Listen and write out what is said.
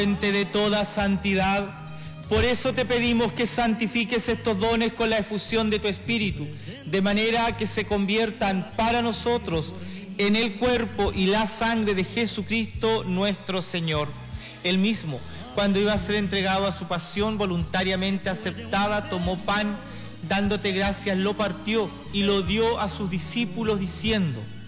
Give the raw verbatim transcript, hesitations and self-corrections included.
fuente de toda santidad. Por eso te pedimos que santifiques estos dones con la efusión de tu Espíritu, de manera que se conviertan para nosotros en el cuerpo y la sangre de Jesucristo nuestro Señor. Él mismo, cuando iba a ser entregado a su pasión voluntariamente aceptada, tomó pan, dándote gracias, lo partió y lo dio a sus discípulos diciendo: